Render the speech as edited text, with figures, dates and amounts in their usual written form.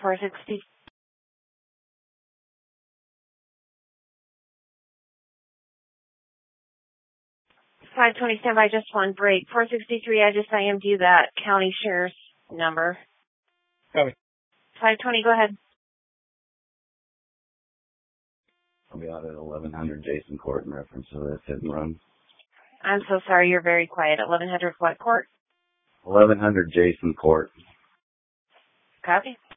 460. 520, stand by, just one break. 463, I just IM'd you that county sheriff's number. Copy. 520, go ahead. I'll be out at 1100 Jason Court in reference to this hit and run. I'm so sorry, you're very quiet. 1100 what court? 1100 Jason Court. Copy.